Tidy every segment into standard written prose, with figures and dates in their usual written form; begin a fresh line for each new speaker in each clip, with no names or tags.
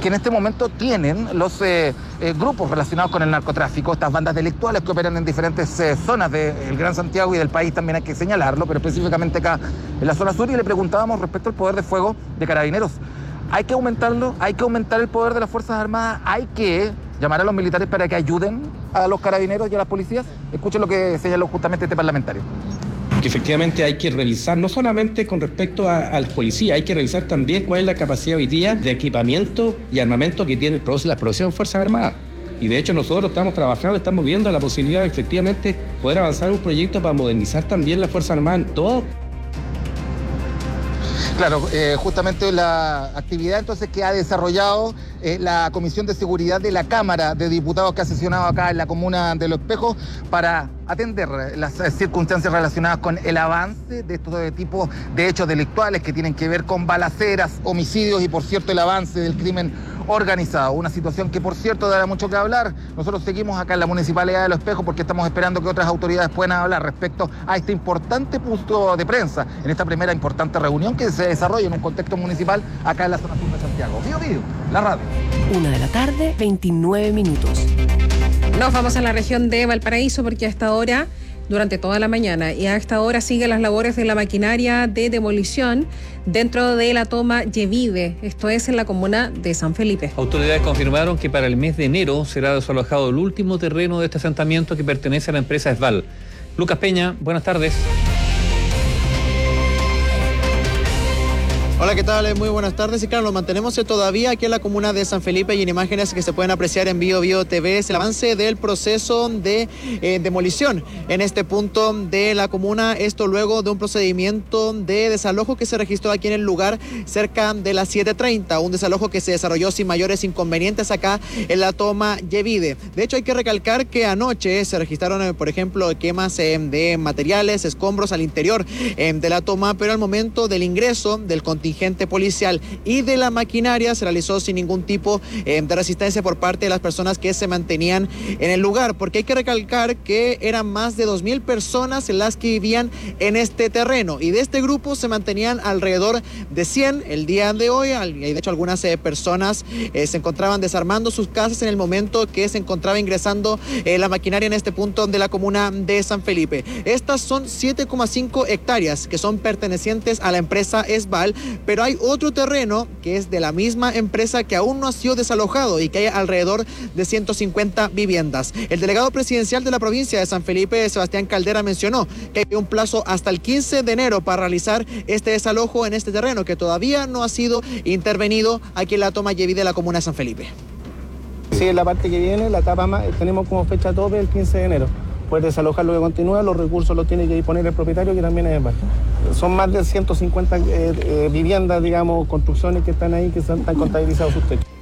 que en este momento tienen los grupos relacionados con el narcotráfico, estas bandas delictuales que operan en diferentes zonas del Gran Santiago y del país, también hay que señalarlo, pero específicamente acá en la zona sur, y le preguntábamos respecto al poder de fuego de Carabineros. ¿Hay que aumentarlo? ¿Hay que aumentar el poder de las Fuerzas Armadas? ¿Hay que llamar a los militares para que ayuden a los carabineros y a las policías? Escuchen lo que señaló justamente este parlamentario.
Que efectivamente hay que revisar, no solamente con respecto al policía, hay que revisar también cuál es la capacidad hoy día de equipamiento y armamento que tiene la producción de Fuerzas Armadas. Y de hecho nosotros estamos trabajando, estamos viendo la posibilidad de efectivamente poder avanzar un proyecto para modernizar también las Fuerzas Armadas en todo.
Claro, justamente la actividad entonces que ha desarrollado la Comisión de Seguridad de la Cámara de Diputados que ha sesionado acá en la comuna de Los Espejos para atender las circunstancias relacionadas con el avance de estos tipos de hechos delictuales que tienen que ver con balaceras, homicidios y, por cierto, el avance del crimen organizado. Una situación que, por cierto, dará mucho que hablar. Nosotros seguimos acá en la Municipalidad de Los Espejos porque estamos esperando que otras autoridades puedan hablar respecto a este importante punto de prensa en esta primera importante reunión que se desarrolla en un contexto municipal acá en la zona sur de Santiago. Bío, la radio.
1:29 p.m.
Nos vamos a la región de Valparaíso porque hasta ahora, durante toda la mañana y hasta ahora siguen las labores de la maquinaria de demolición dentro de la toma Yevide, esto es en la comuna de San Felipe.
Autoridades confirmaron que para el mes de enero será desalojado el último terreno de este asentamiento que pertenece a la empresa Esval. Lucas Peña, buenas tardes.
Hola, ¿qué tal? Muy buenas tardes. Y claro, nos mantenemos todavía aquí en la comuna de San Felipe y en imágenes que se pueden apreciar en Bio TV es el avance del proceso de demolición en este punto de la comuna. Esto luego de un procedimiento de desalojo que se registró aquí en el lugar cerca de las 7:30. Un desalojo que se desarrolló sin mayores inconvenientes acá en la toma Yevide. De hecho, hay que recalcar que anoche se registraron, por ejemplo, quemas de materiales, escombros al interior de la toma, pero al momento del ingreso del contingente policial y de la maquinaria se realizó sin ningún tipo de resistencia por parte de las personas que se mantenían en el lugar, porque hay que recalcar que eran más de 2,000 personas las que vivían en este terreno y de este grupo se mantenían alrededor de 100 el día de hoy. De hecho, algunas personas se encontraban desarmando sus casas en el momento que se encontraba ingresando la maquinaria en este punto de la comuna de San Felipe. Estas son 7,5 hectáreas que son pertenecientes a la empresa Esval, pero hay otro terreno que es de la misma empresa que aún no ha sido desalojado y que hay alrededor de 150 viviendas. El delegado presidencial de la provincia de San Felipe, Sebastián Caldera, mencionó que hay un plazo hasta el 15 de enero para realizar este desalojo en este terreno que todavía no ha sido intervenido aquí en la toma Yevide de la comuna de San Felipe.
Sí, en la parte que viene, la etapa más, tenemos como fecha tope el 15 de enero. Puede desalojar lo que continúa, los recursos los tiene que disponer el propietario, que también es Esval. Son más de 150 viviendas, digamos, construcciones que están ahí, que están contabilizados sus techos.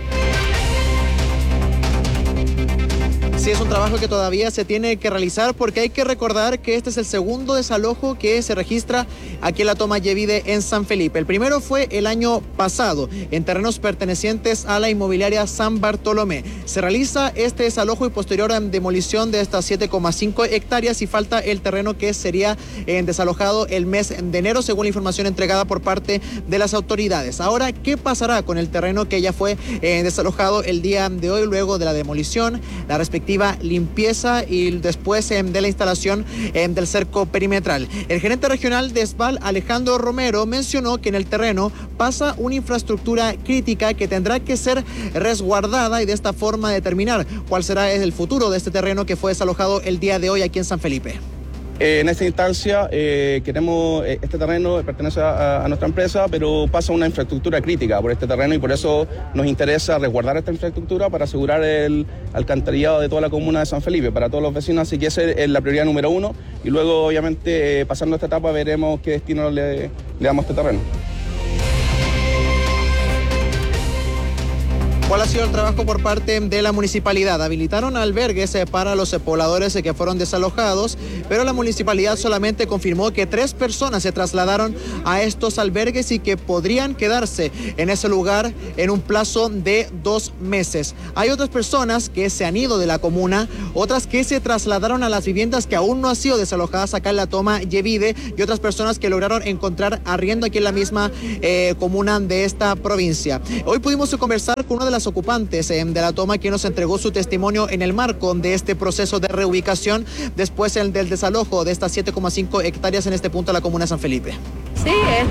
Sí, es un trabajo que todavía se tiene que realizar porque hay que recordar que este es el segundo desalojo que se registra aquí en la toma Yevide en San Felipe. El primero fue el año pasado en terrenos pertenecientes a la inmobiliaria San Bartolomé. Se realiza este desalojo y posterior demolición de estas 7,5 hectáreas y falta el terreno que sería desalojado el mes de enero según la información entregada por parte de las autoridades. Ahora, ¿qué pasará con el terreno que ya fue desalojado el día de hoy luego de la demolición, la respectiva limpieza y después de la instalación del cerco perimetral? El gerente regional de Esval, Alejandro Romero, mencionó que en el terreno pasa una infraestructura crítica que tendrá que ser resguardada y de esta forma determinar cuál será el futuro de este terreno que fue desalojado el día de hoy aquí en San Felipe.
En esta instancia queremos, este terreno pertenece a nuestra empresa, pero pasa una infraestructura crítica por este terreno y por eso nos interesa resguardar esta infraestructura para asegurar el alcantarillado de toda la comuna de San Felipe, para todos los vecinos, así que esa es la prioridad número uno y luego obviamente pasando esta etapa veremos qué destino le damos a este terreno.
¿Cuál ha sido el trabajo por parte de la municipalidad? Habilitaron albergues para los pobladores que fueron desalojados, pero la municipalidad solamente confirmó que 3 personas se trasladaron a estos albergues y que podrían quedarse en ese lugar en un plazo de 2 meses. Hay otras personas que se han ido de la comuna, otras que se trasladaron a las viviendas que aún no han sido desalojadas acá en la toma Yevide, y otras personas que lograron encontrar arriendo aquí en la misma comuna de esta provincia. Hoy pudimos conversar con una de las ocupantes de la toma, que nos entregó su testimonio en el marco de este proceso de reubicación después del desalojo de estas 7,5 hectáreas en este punto de la comuna de San Felipe.
Sí,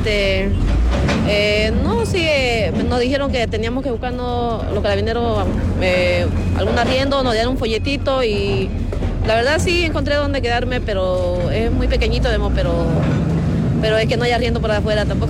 nos dijeron que teníamos que buscarnos los carabineros algún arriendo, nos dieron un folletito y la verdad sí encontré dónde quedarme, pero es muy pequeñito, pero es que no hay arriendo por afuera tampoco.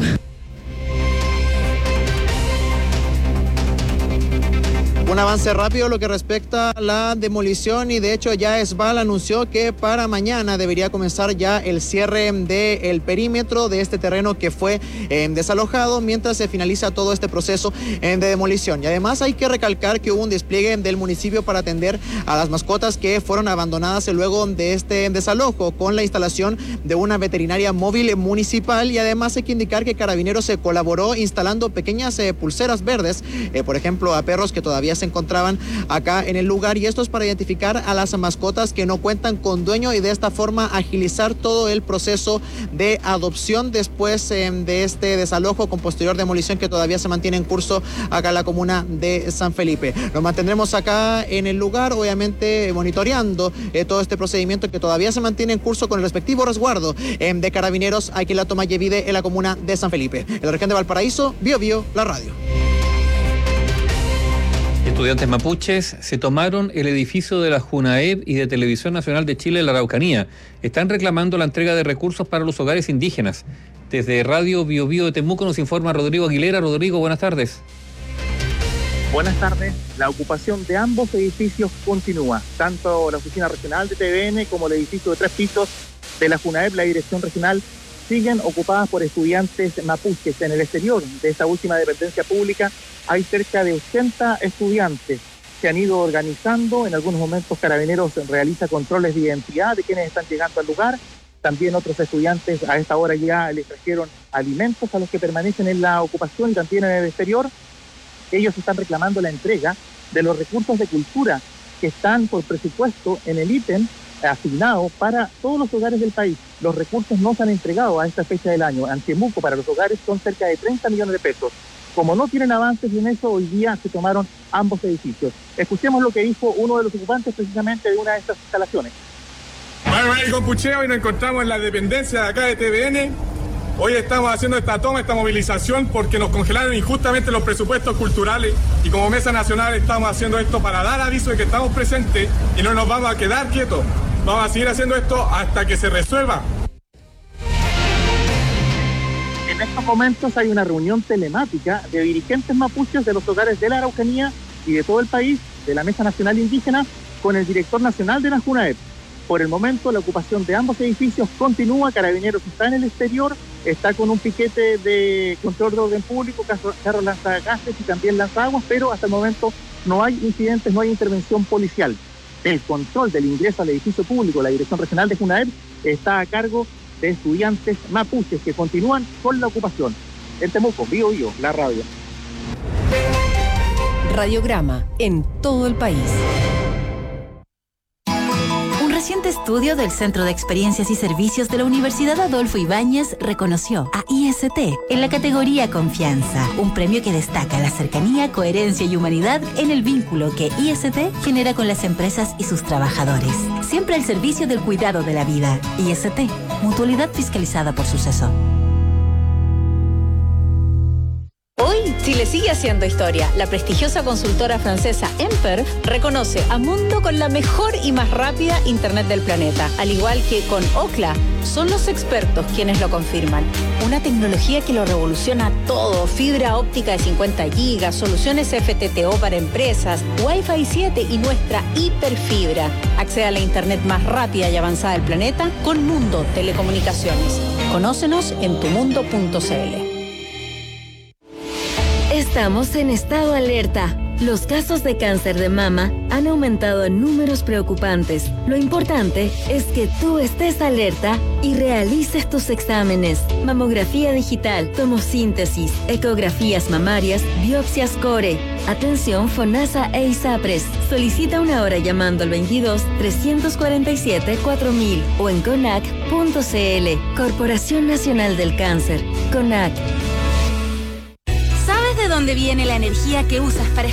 Un avance rápido lo que respecta a la demolición, y de hecho ya ESVAL anunció que para mañana debería comenzar ya el cierre del perímetro de este terreno que fue desalojado mientras se finaliza todo este proceso de demolición. Y además hay que recalcar que hubo un despliegue del municipio para atender a las mascotas que fueron abandonadas luego de este desalojo, con la instalación de una veterinaria móvil municipal, y además hay que indicar que Carabineros se colaboró instalando pequeñas pulseras verdes, por ejemplo a perros que todavía se encontraban acá en el lugar, y esto es para identificar a las mascotas que no cuentan con dueño y de esta forma agilizar todo el proceso de adopción después de este desalojo con posterior demolición que todavía se mantiene en curso acá en la comuna de San Felipe. Nos mantendremos acá en el lugar, obviamente monitoreando todo este procedimiento que todavía se mantiene en curso con el respectivo resguardo de Carabineros aquí en la toma Yevide en la comuna de San Felipe. En la región de Valparaíso, Bio, la radio.
Estudiantes mapuches se tomaron el edificio de la JUNAEB y de Televisión Nacional de Chile en la Araucanía. Están reclamando la entrega de recursos para los hogares indígenas. Desde Radio Bio de Temuco nos informa Rodrigo Aguilera. Rodrigo, buenas tardes.
Buenas tardes. La ocupación de ambos edificios continúa. Tanto la oficina regional de TVN como el edificio de 3 pisos de la JUNAEB, la dirección regional, siguen ocupadas por estudiantes mapuches. En el exterior de esta última dependencia pública hay cerca de 80 estudiantes. Se han ido organizando. En algunos momentos Carabineros realiza controles de identidad de quienes están llegando al lugar. También otros estudiantes a esta hora ya les trajeron alimentos a los que permanecen en la ocupación y también en el exterior. Ellos están reclamando la entrega de los recursos de cultura que están por presupuesto en el ítem asignado para todos los hogares del país. Los recursos no se han entregado a esta fecha del año. En Temuco, para los hogares, son cerca de 30 millones de pesos. Como no tienen avances en eso, hoy día se tomaron ambos edificios. Escuchemos lo que dijo uno de los ocupantes precisamente de una de estas instalaciones.
Bueno, el compucheo y nos encontramos en la dependencia de acá de TVN. Hoy estamos haciendo esta toma, esta movilización, porque nos congelaron injustamente los presupuestos culturales, y como Mesa Nacional estamos haciendo esto para dar aviso de que estamos presentes y no nos vamos a quedar quietos. Vamos a seguir haciendo esto hasta que se resuelva.
En estos momentos hay una reunión telemática de dirigentes mapuches de los hogares de la Araucanía y de todo el país, de la Mesa Nacional Indígena, con el director nacional de la JUNAEB. Por el momento la ocupación de ambos edificios continúa. Carabineros está en el exterior, está con un piquete de control de orden público, carros lanzagases y también lanzaguas, pero hasta el momento no hay incidentes, no hay intervención policial. El control del ingreso al edificio público, la dirección regional de JUNAEB, está a cargo de estudiantes mapuches que continúan con la ocupación. En Temuco, Bio, la radio.
Radiograma en todo el país.
Reciente estudio del Centro de Experiencias y Servicios de la Universidad Adolfo Ibáñez reconoció a IST en la categoría Confianza, un premio que destaca la cercanía, coherencia y humanidad en el vínculo que IST genera con las empresas y sus trabajadores. Siempre al servicio del cuidado de la vida. IST, mutualidad fiscalizada por Suceso.
Hoy, Chile sigue haciendo historia. La prestigiosa consultora francesa Emperf reconoce a Mundo con la mejor y más rápida Internet del planeta. Al igual que con Ookla, son los expertos quienes lo confirman. Una tecnología que lo revoluciona todo. Fibra óptica de 50 gigas, soluciones FTTO para empresas, Wi-Fi 7 y nuestra hiperfibra. Accede a la Internet más rápida y avanzada del planeta con Mundo Telecomunicaciones. Conócenos en tumundo.cl.
Estamos en estado alerta.
Los casos de cáncer de mama han aumentado en números preocupantes. Lo importante es que tú estés alerta y realices tus exámenes. Mamografía digital, tomosíntesis, ecografías mamarias, biopsias core. Atención FONASA e ISAPRES. Solicita una hora llamando al 22-347-4000 o en CONAC.cl. Corporación Nacional del Cáncer. CONAC.
¿Sabes de dónde viene la energía que usas para